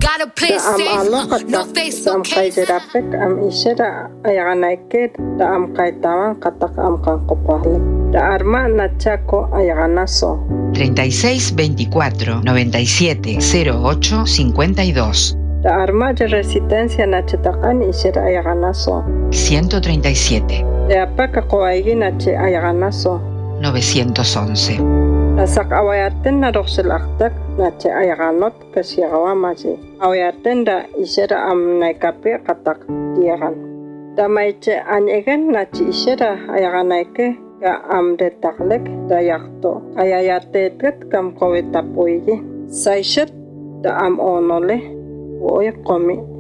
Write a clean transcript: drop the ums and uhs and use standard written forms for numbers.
Gotta play safe, no face, no case. Am ishera ayaganaiket da am kaitawan katak am kankopale. Da arma nachako ayaganaso. 36 24 97 08 52. Da arma de resistencia nachetakan ishera ayaganaso. 137. Da apaka koaigi nache ayaganaso. 911. Da sak awayaten na roxelaktak nache ayaganot kasiagawamaji. Awayaten da ishera am naikape katak diagan. Da maiche anyegen nache ishera ayaganaike ka am detaklek da yakto. Ayayatetet kam kowetapuigi. Saishet da am onole. Oye komi